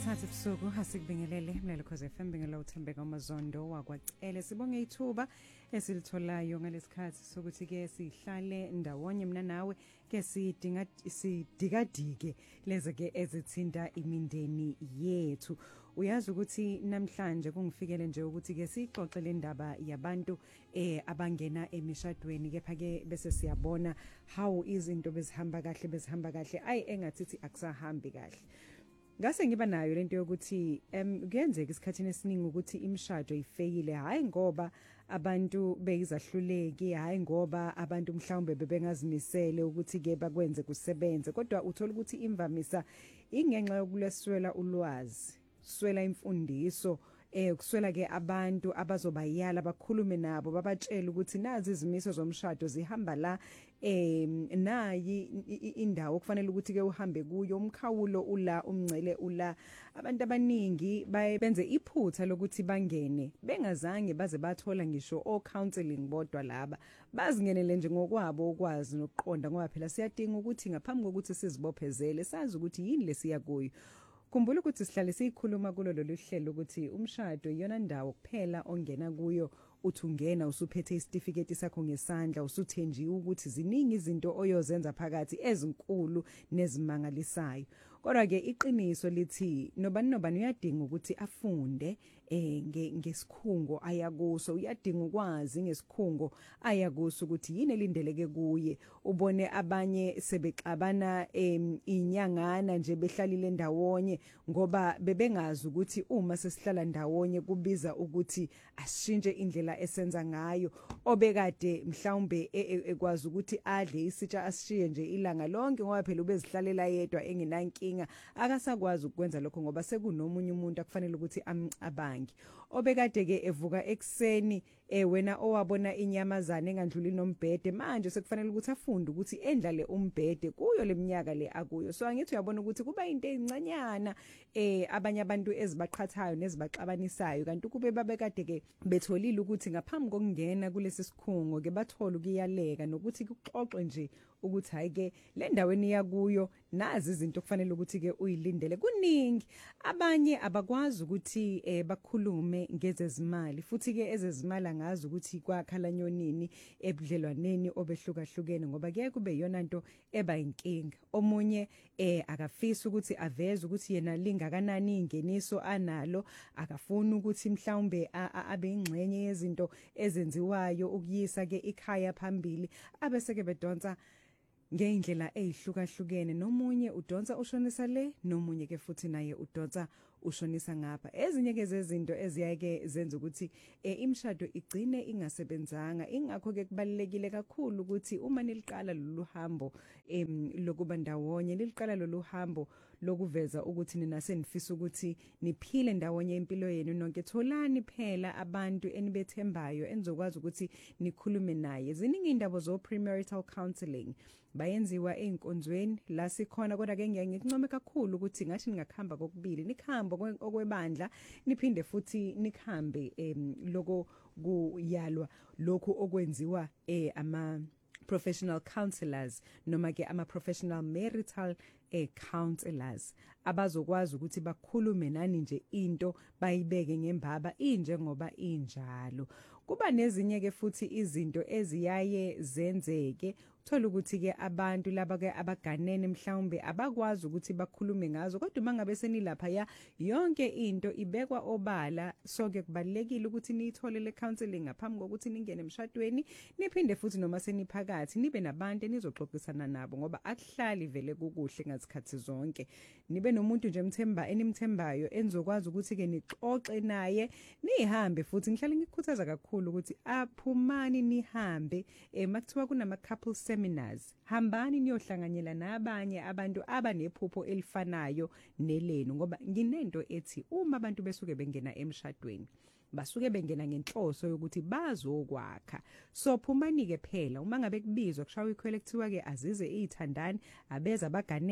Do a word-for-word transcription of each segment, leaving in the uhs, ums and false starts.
Ngesikhathi ebusuku asikubingelele mlelo Khoze F M bingela uThembeka uMazondo wakwacele sibonge ithuba esilitholayo ngalesikhathi sokuthi ke sihlale ndawonye mina nawe ke sidinga sidikadike leze ke ezithinta imindeni yethu. Uyazi ukuthi namhlanje kungifikele nje ukuthi ke sixoxele indaba yabantu eh abangena emishadweni kepha ke bese siyabona how izinto bezihamba kahle bezihamba kahle ayi engathithi akusahambi kahle. Ngase ngiba nayo lento yokuthi em kuyenzeka isikhathini esiningi ukuthi imishado ifeyile hayi ngoba abantu beyizahluleki hayi ngoba abantu mhlawumbe bebengazimisele ukuthi ke bakwenze kusebenze kodwa uthola ukuthi imvamisa ingenxa yokuleswela ulwazi swela imfundiso eh kuswela ke abantu abazobayala bakhulume nabo babatshela ukuthi nazi izimiso zomshado zihamba la eh nayi indawo kufanele ukuthi ke uhambe kuyo umkhawulo ula umngcele ula. Abantu abaningi bayenze iphutha lokuthi bangene bengazange baze bathola ngisho o counseling bodwa laba bazingenele nje ngokwabo ukwazi nokuqonda ngoba phela siyadinga ukuthi ngaphambi kokuthi sizibophezele sazi ukuthi yini lesiya kuyo. Kumbula ukuthi sihlale sikhuluma kulo lolu hlelo ukuthi umshado iyona ndawo kuphela ongena kuyo uthungena usuphethe isitifiketi sakho ngesandla usuthenjiwe ukuthi ziningi izinto oyozenza phakathi ezinkulu nezimangalisayo. Kodwa ke iqiniso lithi nobani nobani uyadinga ukuthi afunde eh ngesikhungo ayakuso uyadinga ukwazi ngesikhungo ayakuso ukuthi yini elindeleke kuye. Ubone abanye sebexabana inyangana nje behlalile ndawonye ngoba bebengazi ukuthi uma sesihlala ndawonye kubiza ukuthi asishintshe indlela esenza ngayo obekade mhlawumbe ekwazi ukuthi adle isitsha asishiye nje ilanga lonke ngoba phela ubezihlalela yedwa engenankinga akasakwazi ukwenza lokho ngoba sekunomunye umuntu akufanele ukuthi amcabangi obekade ke evuka ekseni eh wena owabona inyamazane engandluli nombhede manje sekufanele ukuthi afunde ukuthi endlale umbhede kuyo leminyaka le akuyo. So angithi uyabona ukuthi kuba into ezincanyana eh abanye abantu ezibaqhathayo nezibaxabanisayo kanti kube babekade ke betholile ukuthi ngaphambi kokungena kulesi sikhungo ke bathola ukuyaleka nokuthi kuxoxe nje ukuthi hayi ke le ndaweni yakuyo nazi izinto kufanele ukuthi ke uyilindele. Kuningi abanye abakwazi ukuthi eh bakhulume ngezezimali futhi ke ezezimali ngazi ukuthi kwakhala nyonini ebudlelwaneni obehlukahlukene ngoba ke kube yona into eba inkinga. Omunye eh akafisa ukuthi aveze ukuthi yena lingakanani ingeniso analo akafuna ukuthi mhlawumbe abe ingxenye yezinto ezenziwayo ukuyisa ke ikhaya phambili abese ke bedonsa ngeindlela ezihlukahlukene nomunye udonsa ushonisa le nomunye ke futhi naye udonsa ushonisa ngapha. Ezinye ke zezinto eziyake zenza ukuthi eh, imshado igcine ingasebenzanga ingakho ke kubalekile kakhulu ukuthi uma niliqala lolu hambo em lokuba ndawonye niliqala lolu hambo lokuveza ukuthi nina senifisa ukuthi niphile ndawonye impilo yenu nonke tholani phela abantu enibethembayo enizokwazi ukuthi nikhulume naye. Ziningi indaba zo premarital counseling bayenziwa einkonzweni la sikhona kodwa ke ngeke ngikuncome kakhulu ukuthi ngathi ningakhamba kokubili nikhamba okwebandla niphinde futhi nikhambe em lokho kuyalwa lokho okwenziwa eh ama professional counselors noma ke ama professional marital eh counselors abazokwazi ukuthi bakhulume nani nje into bayibeke ngembaba inje ngoba injalo. Kuba nezinye ke futhi izinto eziyaye zenzeke uthola ukuthi ke abantu laba ke abaganene mhlawumbe abakwazi ukuthi bakhulume ngazo kodwa mangabe senilapha ya yonke into ibekwa obala. So ke kubalekile ukuthi niyithole le counseling ngaphambi kokuthi ningene emshadweni niphinde futhi noma seniphakathi nibe nabantu enizoxoxisana nabo ngoba akuhlali vele kukuhle ngazikhathi zonke. Nibe nomuntu nje emthemba enimthembayo enizokwazi ukuthi ke nixoxe naye nihambe futhi ngihlale ngikukhuthaza kakhulu ukuthi aphumani nihambe emakuthiwa kunama couple seminars hambani niyohlanganyela nabanye abantu abanephupho elifanayo nelenu ngoba nginento ethi uma abantu besuke bengena emshadweni basuke bengena ngenhloso yokuthi bazokwakha. So phumani ke phela uma ngabe kubizwa kushawa ikhwele kuthiwa ke azize izithandani abeza baganene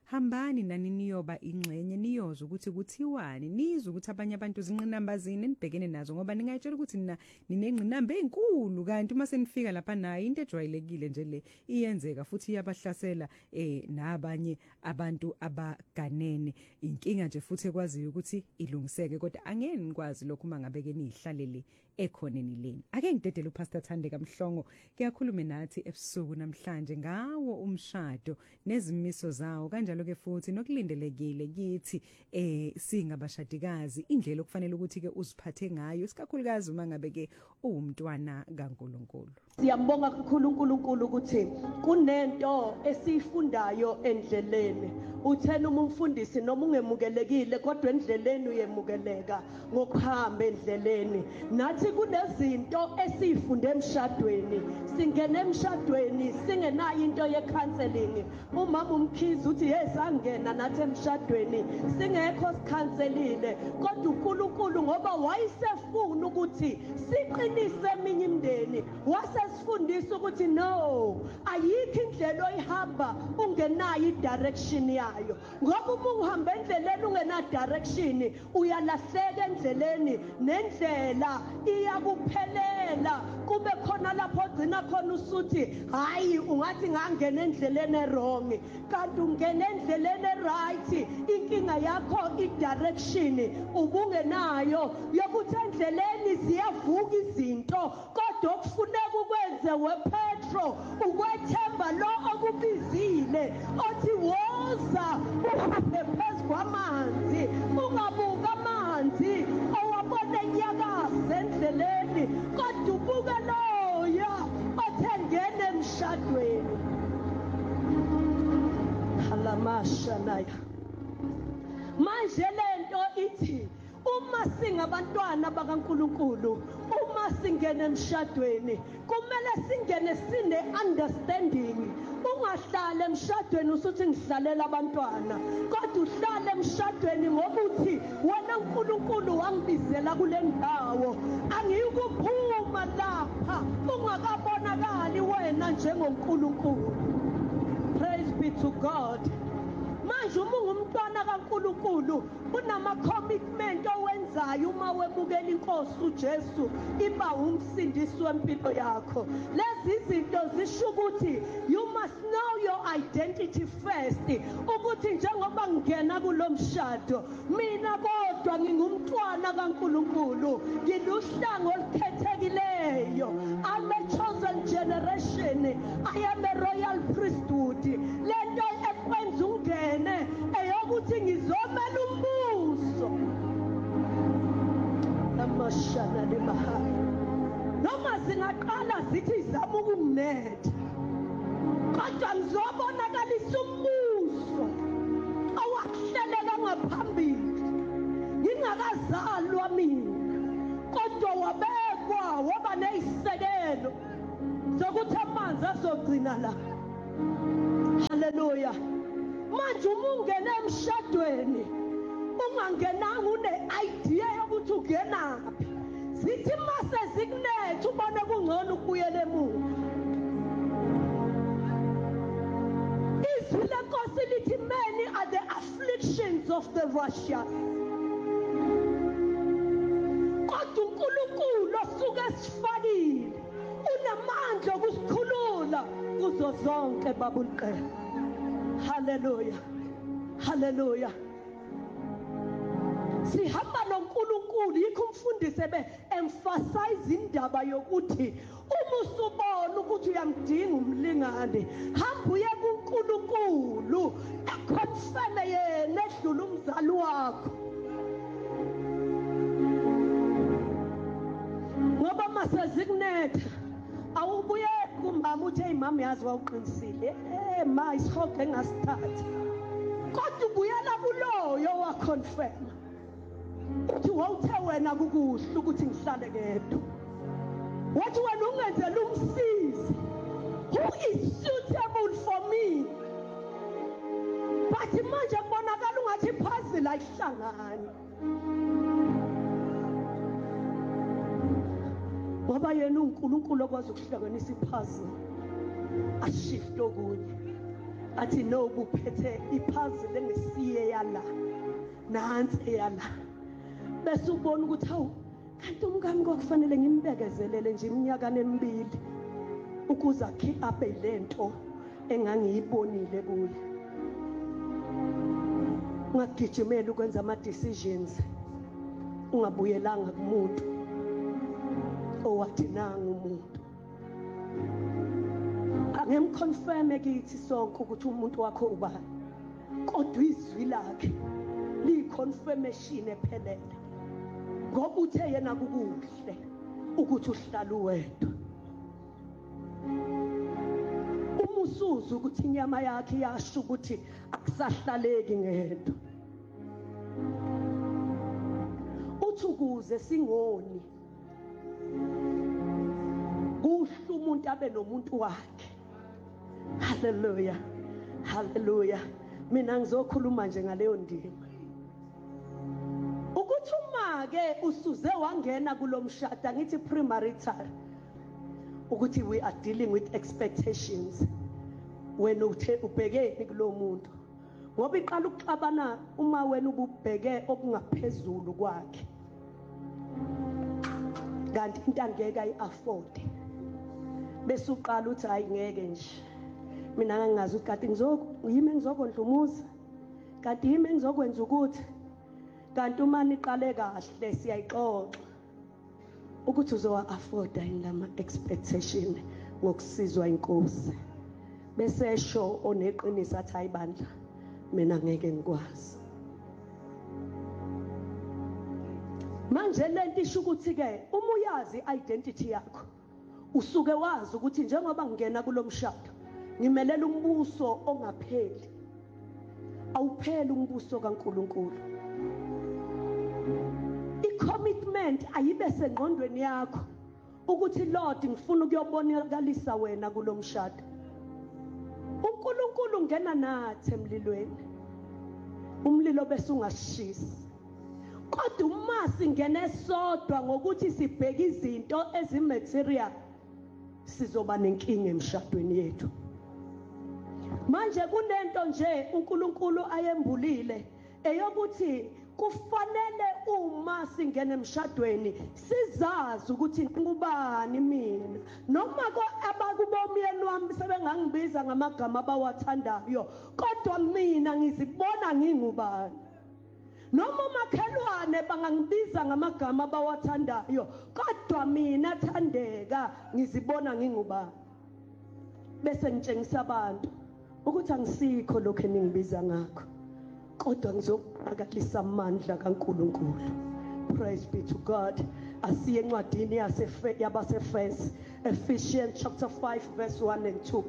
hambani nani niyoba ingxenye niyoza ukuthi kuthiwani nizwe ukuthi abanye abantu zinqinamba zini nibhekene nazo ngoba ningayitshela ukuthi nina ninengqinamba ezinkulu kanti uma senifika lapha nayo into ejwayelekile nje le iyenzeka futhi iyabahlasela eh nabanye abantu abaganene inkinga nje futhi ekwaziyo ukuthi ilungiseke kodwa angeke nikwazi lokho uma ngabe ke nihlalele ekhoneni leni ake ngidedele uPastor Thandeka Mhlongo kuyakhuluma nathi ebusuku namhlanje ngawo umshado nezimiso zawo kanjalo ke futhi nokulindelekile kithi eh singabashadikazi indlela okufanele ukuthi ke uziphathe ngayo isikakhulukazi uma ngabe ke uwumntwana kaNkuluNkulu. Siyambonga kakhulu uNkulunkulu ukuthi kunento esiyifundayo endleleni. Uthena uma umfundisi noma ungemukelekile kodwa endleleni uyemukeleka ngokuhamba endleleni. Nathi kunezinto esifunde emshadweni. Singena emshadweni singenayo into ye counseling. Umama umkhizi uthi yes angena nathi emshadweni singekho sikhanselile kodwa uNkulunkulu ngoba wayesefuna ukuthi siqinise eminye imindeni wasesifundisa ukuthi no ayikho indlela oyihamba ungenayo i-direction yayo ngoba uma uhamba endleleni ungena direction uyalahleka endleleni nendlela iyakuphelela kube khona lapho gcina khona usuthi hayi ungathi ngangena endleleni errong kanti ungena endleleni right inkinga yakho i-direction ubungenayo yokuthi endleleni ziyavuka izinto kodwa okufuneka ukwenze wePetro ukwethemba lo okubizile othi woza uhambe phezu kwamanzi ungabuka amanzi owabona enyakaza endleleni kodwa ubuka loya othengene emshadweni halamasha nayo manje lento ithi uma singabantwana bakaNkuluNkulu uma singena emshadweni kumele singene sine understanding ungahlala emshadweni usuthi ngihlalela abantwana kodwa uhlala emshadweni ngokuthi wena uNkulunkulu wangibizela kule ndawo angiyikuphuma lapha ungakabonakali wena njengoNkulunkulu. Praise be to God. Manje uma ungumntwana kaNkulunkulu unama commitment owenzayo uma wemukela inkosi uJesu iba umsindisi wempilo yakho. Lezi izinto zisho ukuthi you must know your identity first ukuthi njengoba ngena kulomshado mina kodwa ngingumntwana kaNkulunkulu ngiluhlango olukhethekileyo I'm a chosen generation I am a royal priesthood lento ekwenza ungene eyokuthi ngizomela umbuso amashana lemahaya noma zingaqala zithi zama ukunginetha kodwa ngizobonakalisa umbuso awakuhleleka ngaphambili ngingakazalwa mina kodwa wabekwa waba nezisekelo zokuthi amanzi azogcina la. Haleluya. Manje uma ungena emshadweni ungangenanga une idea yokuthi ungenaphi zithi mase zikunethe ubone kungcono ukubuyela emuva. Izwi lenkosi lithi many are the afflictions of the righteous kodwa uNkulunkulu osuke esifakile unamandla okusikhulula kuzo zonke babulqe. Haleluya. Haleluya. Sihamba noNkulunkulu yikho umfundisi ebe emphasize indaba yokuthi uma usubona ukuthi uyamdinga umlingane hamba uye kuNkulunkulu econfirm yena edlula umzali wakho ngoba mase zikunetha awubuye kumama uthi hey mama yazi wawuqinisile eh ma isihoge ngasithatha kodwa ubuyela kuloyo wa confirm uthi wawuthe wena kukuhle ukuthi ngihlale ngedwa wathi wena ungenzela umsizi who is suitable for me but manje kubonakala ungathi puzzle ayihlangani ngoba yena uNkulunkulu okwazi ukuhlanganisa ipuzzle ashift okunye. athi no buphethe ipuzzle engisiye yala nansi eyala bese ubona ukuthi hawu kanti umkami kwakufanele ngimbekezelele nje iminyaka emibili ukuze akhi up lento engangiyibonile kuye. Ungagijimela ukwenza ama decisions ungabuyelanga kumuntu owathi nanga umuntu. Angimconfirm kithi sonke ukuthi umuntu wakho ubani, kodwa izwi lakhe liyiconfirmation ephelele ngoba uthe yena kukuhle ukuthi uhlala uwedwa. Umusuzu ukuthi inyama yakhe yasho ukuthi akusahlaleki ngedwa. Uthi ukuze singoni kuhle umuntu abe nomuntu wakhe. Hallelujah, hallelujah. Mina ngizokhuluma nje ngaleyo ndima ukuthi uma ke usuze wangena kulomshado ngithi premarital ukuthi we are dealing with expectations wena uthe ubhekeni kulo muntu ngoba iqala ukuxabana uma wena ububheke okungaphezulu kwakhe kanti into angeke ayi-afford bese uqala uthi hayi ngeke nje mina ngangazi ukuthi kanti ngizokuyimi engizokondla umuzi kanti yimi engizokwenza ukuthi kanti uma niqale kahle siyayixoxa ukuthi uzowa afford indama expectation ngokusizwa inkosi bese esho oneqiniso athi ayibandla mina ngeke ngikwazi. Manje lento isho ukuthi ke uma uyazi identity yakho usuke wazi ukuthi njengoba ngingena kulomshado ngimelela umbuso ongapheli awupheli umbuso kaNkuluNkulu. Commitment ayibe sengqondweni yakho ukuthi Lord ngifuna ukuyobonakalisa wena kulomshado. uNkulunkulu ungena nathi emlilweni umlilo bese ungashisi kodwa uma singene sodwa ngokuthi sibheke izinto ezimaterial sizoba nenkinga emshadweni yethu. Manje kunento nje uNkulunkulu ayembulile eyokuthi kufanele uma singena emshadweni sizazi ukuthi ngubani mina noma ko abakubomyeni wami sebengangibiza ngamagama abawathandayo kodwa mina ngizibona ngingubani. Noma umakhelwane bangangibiza ngamagama abawathandayo kodwa mina Thandeka ngizibona ngingubani. Bese ngitshengisa abantu ukuthi angisikho lokho eningibiza ngakho kodwa ngizokuqakalisa amandla kaNkuluNkulu. Praise be to God. Asiye encwadini yabase-Efesu, Ephesians chapter five verse one and two.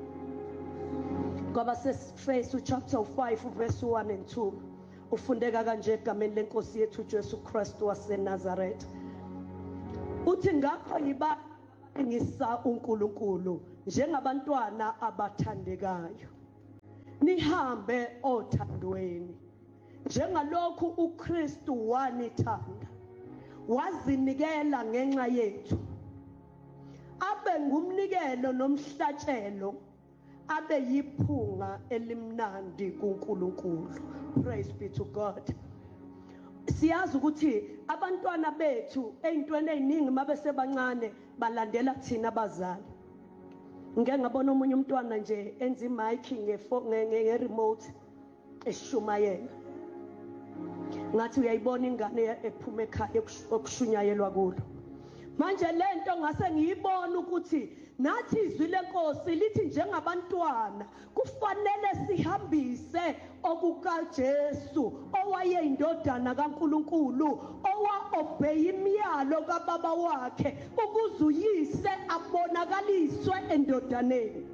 Kwabase-Efesu chapter five verse one and two. Ufundeka kanje egameni lenkosi yethu Jesu Kristu waseNazaretha. Uthi ngakho yiba ngisa uNkulunkulu njengabantwana abathandekayo. Nihambe othandweni njengalokhu uKristu wanithanda wazinikela ngenxa yethu abe ngumnikelo nomhlatshelo abe yiphunga elimnandi kuNkulunkulu. Praise be to God. Siyazi ukuthi abantwana bethu eyintweni eziningi mabese bancane balandela thina abazali. Ngeke ngabona omunye umntwana nje enza imic nge remote eshumayela ngathi uyayibona ingane ephuma ekhaya okushunyayelwa kulo. Manje lento ngase ngiyibona ukuthi nathi izwi lenkosi lithi njengabantwana kufanele sihambise okukaJesu owayeyindodana kaNkuluNkulu owa-obey imiyalo kababa wakhe ukuze uyise abonakaliswe endodaneni.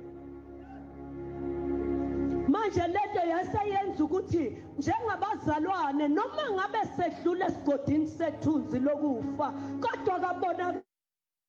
Manje lento yaseyenza ukuthi njengabazalwane noma ngabe sedlule esigodini sethunzi lokufa kodwa kabona